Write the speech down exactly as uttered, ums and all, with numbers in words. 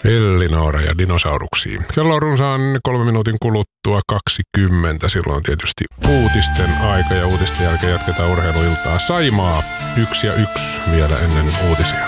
Elinora ja dinosauruksiin. Kello on runsaan kolme minuutin kuluttua kaksikymmentä. Silloin on tietysti uutisten aika ja uutisten jälkeen jatketaan urheiluiltaa. Saimaa yksi ja yksi vielä ennen uutisia.